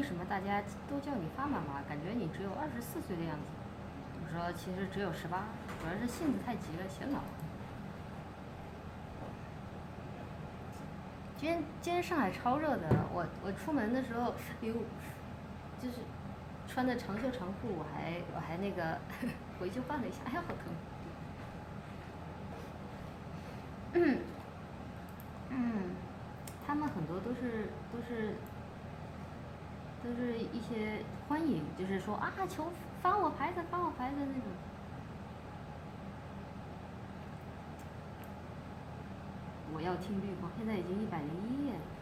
为什么大家都叫你发妈妈，感觉你只有24岁的样子？我说其实只有18，主要是性子太急了，显老。今天上海超热的，我出门的时候，哎呦，就是穿的长袖长裤，我还那个回去换了一下，哎呀好疼。他们很多都是一些欢迎，就是说啊求发我牌子发我牌子那种。我要听绿光，现在已经101页了。